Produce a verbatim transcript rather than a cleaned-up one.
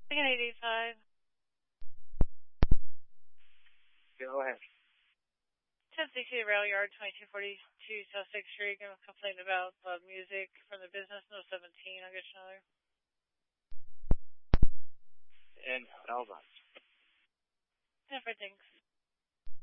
I got eight eight five. Go ahead. ten sixty Rail Yard, twenty-two forty-two South sixth Street. I'm complaining about loud music from the business. No seventeen. I'll get you another. And Alva. Different things.